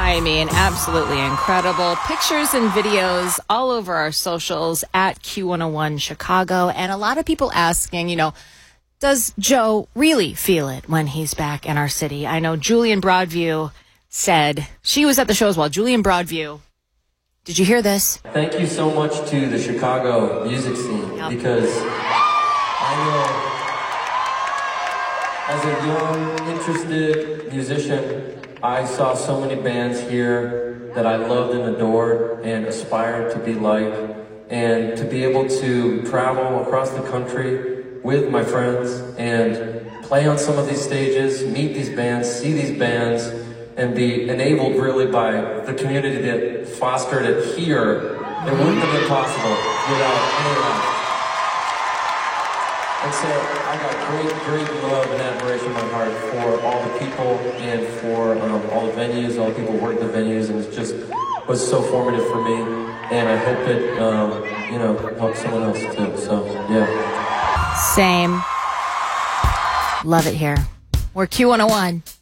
I mean, absolutely incredible. Pictures and videos all over our socials at Q101 Chicago. And a lot of people asking, does Joe really feel it when he's back in our city? I know Julian Broadview said, she was at the show as well. Julian Broadview, did you hear this? Thank you so much to the Chicago music scene, because I know as a young, interested musician, I saw so many bands here that I loved and adored and aspired to be like, and to be able to travel across the country with my friends and play on some of these stages, meet these bands, see these bands, and be enabled really by the community that fostered it here. It wouldn't have been possible without any of that. And so I got great love and admiration in my heart for all the people and for all the venues, all the people who work the venues, and it just was so formative for me. And I hope it, helps someone else too. So, yeah. Same. Love it here. We're Q101.